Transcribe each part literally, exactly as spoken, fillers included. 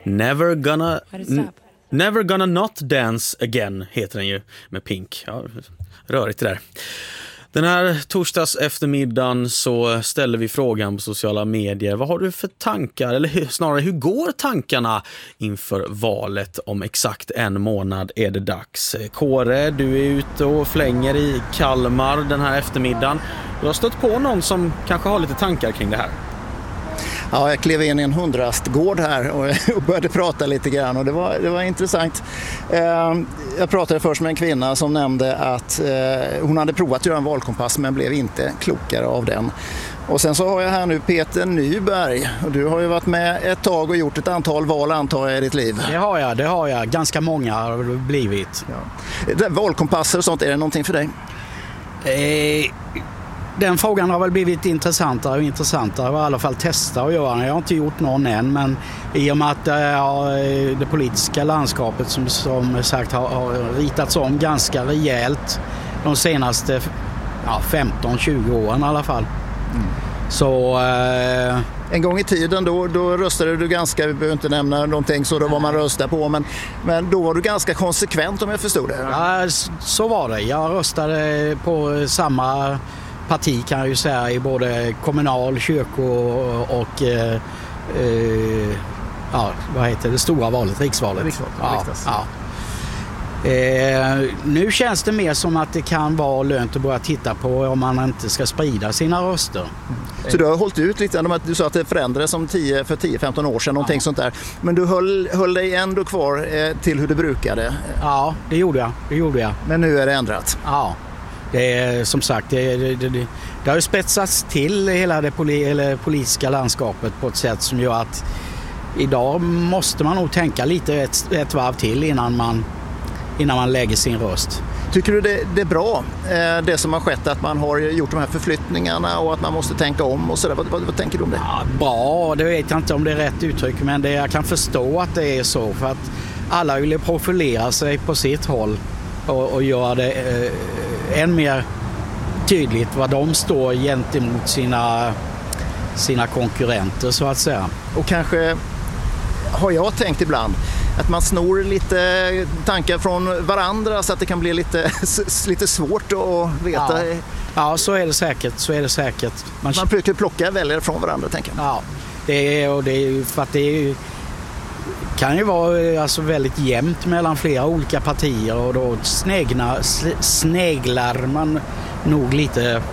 Never gonna... N- Never gonna not dance again heter den ju, med Pink. Ja, rörigt det där. Den här torsdags eftermiddagen så ställer vi frågan på sociala medier. Vad har du för tankar, eller hur, snarare hur går tankarna inför valet? Om exakt en månad är det dags. Kåre, du är ute och flänger i Kalmar den här eftermiddagen. Du har stött på någon som kanske har lite tankar kring det här. Ja, jag klev in i en hundrastgård här och började prata lite grann och det var, det var intressant. Jag pratade först med en kvinna som nämnde att hon hade provat att göra en valkompass men blev inte klokare av den. Och sen så har jag här nu Peter Nyberg och du har ju varit med ett tag och gjort ett antal val antar jag i ditt liv. Det har jag, det har jag. Ganska många har det blivit. Ja. Valkompasser och sånt, är det någonting för dig? Eh... Den frågan har väl blivit intressantare och intressantare och i alla fall testa att göra. Jag har inte gjort någon än, men i och med att ja, det politiska landskapet som, som sagt har, har ritats om ganska rejält de senaste ja, femton tjugo åren i alla fall. Mm. Så... Eh, en gång i tiden då, då röstade du ganska, vi behöver inte nämna någonting så då var man röstade på, men, men då var du ganska konsekvent om jag förstod det. Ja, så var det. Jag röstade på samma parti kan jag ju säga i både kommunal, kyrko och, och eh, eh, ja, vad heter det, stora valet, riksvalet. Riksvalet, ja, ja. Eh, nu känns det mer som att det kan vara lönt att börja titta på om man inte ska sprida sina röster. Mm. Så du har hållit ut lite, du sa att det förändrades som tio, för tio femton år sedan, någonting ja. sånt där. Men du höll, höll dig ändå kvar eh, till hur det brukade? Ja, det gjorde jag. Det gjorde jag. Men nu är det ändrat? Ja. Det är som sagt, det, det, det, det har ju spetsats till hela det poli, eller politiska landskapet på ett sätt som gör att idag måste man nog tänka lite ett, ett varv till innan man, innan man lägger sin röst. Tycker du det, det är bra, det som har skett, att man har gjort de här förflyttningarna och att man måste tänka om och sådär? Vad, vad, vad tänker du om det? Ja, bra, det vet jag inte om det är rätt uttryck, men det, jag kan förstå att det är så, för att alla vill profilera sig på sitt håll och, och göra det eh, än mer tydligt vad de står gentemot sina, sina konkurrenter så att säga. Och kanske har jag tänkt ibland att man snor lite tankar från varandra så att det kan bli lite, lite svårt att veta. Ja, ja så är det säkert. Så är det säkert. Man, man försöker plocka väljare från varandra, tänker jag. Ja, det är, och det är ju för att det är ju, kan ju vara alltså väldigt jämnt mellan flera olika partier och då snegna, sneglar man nog lite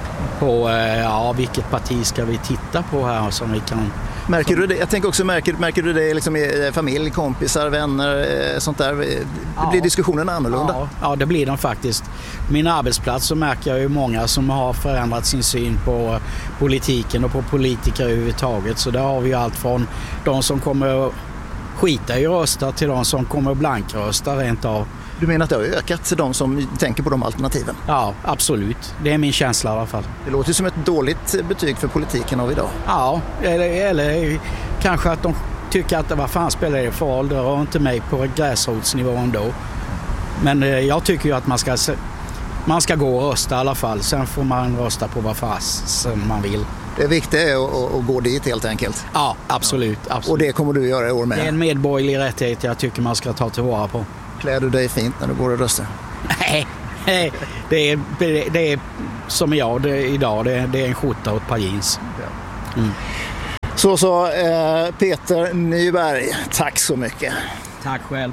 på ja, vilket parti ska vi titta på här som vi kan. Märker du det? Jag tänker också, märker, märker du det liksom i familj, kompisar, vänner, sånt där? Det ja. Blir diskussionen annorlunda? Ja, ja, det blir de faktiskt. Min arbetsplats så märker jag ju många som har förändrat sin syn på politiken och på politiker överhuvudtaget. Så där har vi ju allt från de som kommer skita i rösta till de som kommer blankrösta rent av. Du menar att det har ökat de som tänker på de alternativen? Ja, absolut. Det är min känsla i alla fall. Det låter som ett dåligt betyg för politiken av idag. Ja, eller, eller kanske att de tycker att vad fan spelar det för roll, det rör inte mig på gräsrotsnivå ändå. Men eh, jag tycker ju att man ska, man ska gå och rösta i alla fall. Sen får man rösta på vad fast man vill. Det viktiga är att, att gå dit helt enkelt. Ja, absolut, absolut. Och det kommer du göra i år med? Det är en medborgerlig rättighet jag tycker man ska ta tillvara på. Klär du dig fint när du går och röstar? Nej, det är, det är som jag det, idag. Det är, det är en skjorta och ett par jeans. Mm. Så så eh, Peter Nyberg, tack så mycket. Tack själv.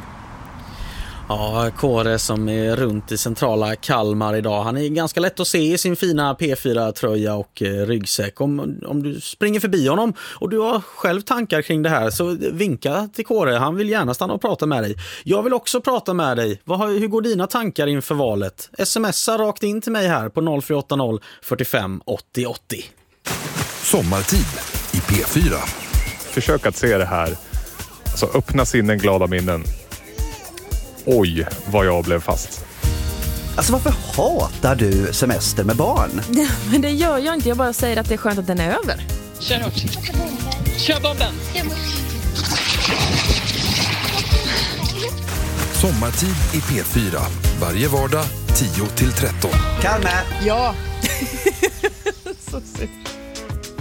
Ja, Kåre som är runt i centrala Kalmar idag. Han är ganska lätt att se i sin fina P fyra-tröja och eh, ryggsäck. Om, om du springer förbi honom och du har själv tankar kring det här så vinka till Kåre. Han vill gärna stanna och prata med dig. Jag vill också prata med dig. Vad, hur går dina tankar inför valet? Smsa rakt in till mig här på noll fyra åtta noll fyrtiofem åttio åttio. Sommartid i P fyra. Försök att se det här. Alltså öppna sinnen, glada minnen. Oj, vad jag blev fast. Alltså varför hatar du semester med barn? Ja, men det gör jag inte, jag bara säger att det är skönt att den är över. Kör hårt. Kör bomben. Sommartid i P fyra. Varje vardag tio till tretton. Kalmar! Ja. Så synd.